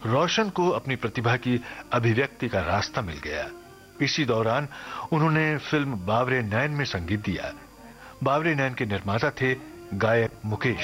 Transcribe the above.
रोशन को अपनी प्रतिभा की अभिव्यक्ति का रास्ता मिल गया। इसी दौरान उन्होंने फिल्म बावरे नैन में संगीत दिया। बावरे नैन के निर्माता थे गायक मुकेश।